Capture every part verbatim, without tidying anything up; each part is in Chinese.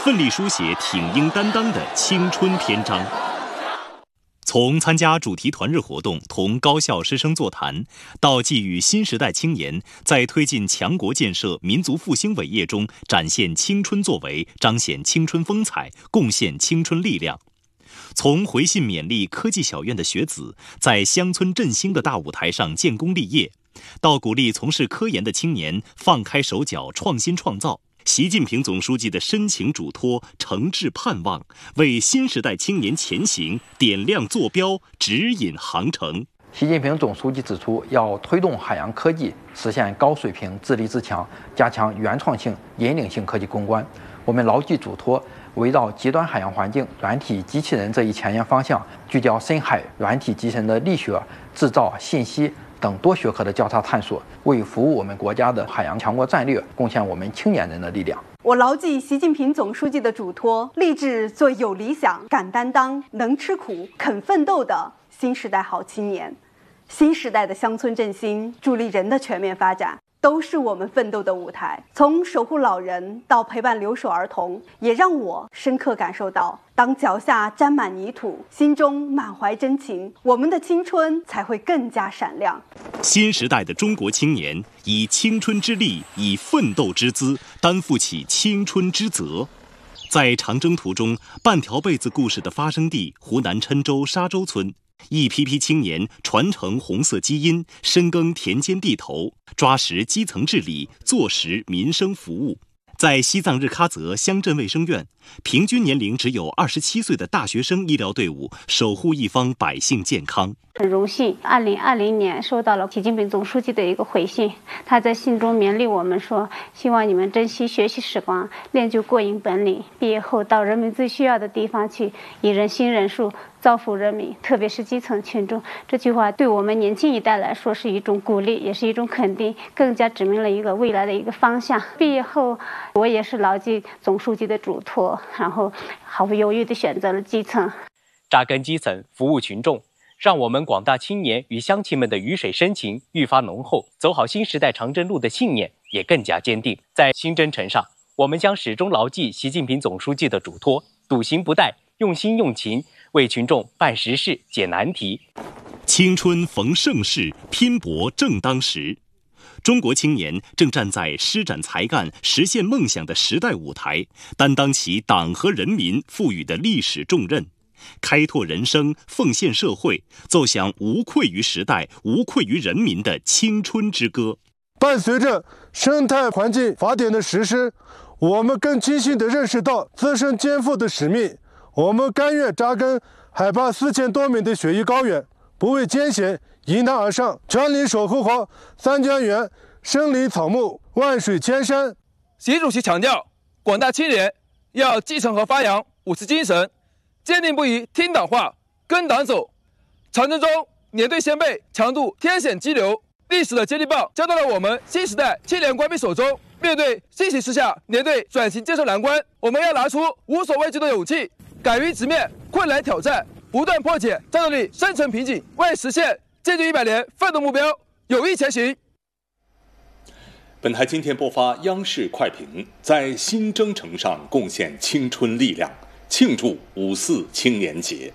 奋力书写挺英担当的青春篇章。从参加主题团日活动同高校师生座谈，到寄予新时代青年在推进强国建设、民族复兴伟业中展现青春作为、彰显青春风采、贡献青春力量；从回信勉励科技小院的学子在乡村振兴的大舞台上建功立业，到鼓励从事科研的青年放开手脚创新创造。习近平总书记的深情嘱托、诚挚盼望，为新时代青年前行点亮坐标、指引航程。 习近平总书记指出，要推动海洋科技实现高水平自立自强，加强原创性、引领性科技攻关。我们牢记嘱托，围绕极端海洋环境、软体机器人这一前沿方向，聚焦深海软体集成的力学、制造、信息等多学科的交叉探索，为服务我们国家的海洋强国战略贡献我们青年人的力量。 我牢记习近平总书记的嘱托，立志做有理想、敢担当、能吃苦、肯奋斗的新时代好青年。新时代的乡村振兴、助力人的全面发展，都是我们奋斗的舞台。从守护老人到陪伴留守儿童，也让我深刻感受到，当脚下沾满泥土，心中满怀真情，我们的青春才会更加闪亮。 新时代的中国青年以青春之力，以奋斗之姿，担负起青春之责。在长征途中，半条被子故事的发生地湖南郴州沙洲村，一批批青年传承红色基因，深耕田间地头，抓实基层治理，做实民生服务。在西藏日喀则乡镇卫生院，平均年龄只有二十七岁的大学生医疗队伍守护一方百姓健康。 很荣幸，二零二零年收到了习近平总书记的一个回信，他在信中勉励我们说，希望你们珍惜学习时光，练就过硬本领，毕业后到人民最需要的地方去，以人心人术造福人民，特别是基层群众。这句话对我们年轻一代来说是一种鼓励，也是一种肯定，更加指明了一个未来的一个方向。毕业后，我也是牢记总书记的嘱托，然后毫不犹豫地选择了基层， 扎根基层，服务群众，让我们广大青年与乡亲们的鱼水深情愈发浓厚，走好新时代长征路的信念也更加坚定。在新征程上，我们将始终牢记习近平总书记的嘱托，笃行不怠，用心用情，为群众办实事、解难题。 青春逢盛世，拼搏正当时。中国青年正站在施展才干、实现梦想的时代舞台，担当起党和人民赋予的历史重任，开拓人生，奉献社会，奏响无愧于时代、无愧于人民的青春之歌。 伴随着生态环境法典的实施，我们更清晰地认识到自身肩负的使命。我们甘愿扎根海拔四千多米的雪域高原，不畏艰险，迎难而上，全力守护好三江源生灵草木，万水千山。 习主席强调，广大青年要继承和发扬五四精神，坚定不移听党话、跟党走。长征中，年队先辈强渡天险激流，历史的接力棒交到了我们新时代青年官兵手中。面对新形势下年队转型建设难关，我们要拿出无所畏惧的勇气，敢于直面困难挑战，不断破解战斗力深层瓶颈，为实现建军一百年奋斗目标有益前行。 本台今天播发央视快评，在新征程上贡献青春力量，庆祝五四青年节。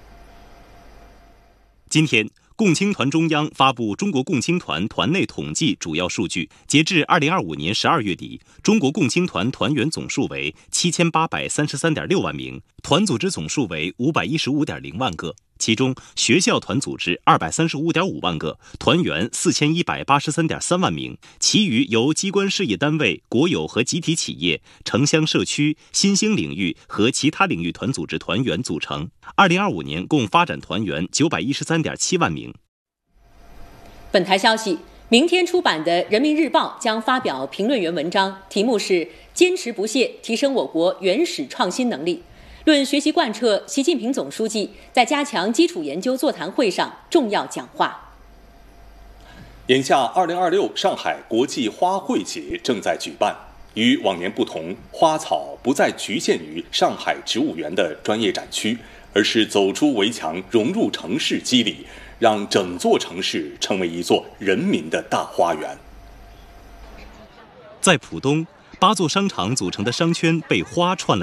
今天，共青团中央发布中国共青团团内统计主要数据，截至二零二五年十二月底，中国共青团团员总数为七千八百三十三点六万名，团组织总数为五百一十五点零万个。其中，学校团组织二百三十五点五万个，团员四千一百八十三点三万名，其余由机关事业单位、国有和集体企业、城乡社区、新兴领域和其他领域团组织团员组成。二零二五年共发展团员九百一十三点七万名。 本台消息，明天出版的《人民日报》将发表评论员文章，题目是“坚持不懈，提升我国原始创新能力”。论学习贯彻习近平总书记在加强基础研究座谈会上重要讲话。 眼下二零二六上海国际花卉节正在举办，与往年不同，花草不再局限于上海植物园的专业展区，而是走出围墙，融入城市肌理，让整座城市成为一座人民的大花园。 在浦东，八座商场组成的商圈被花串了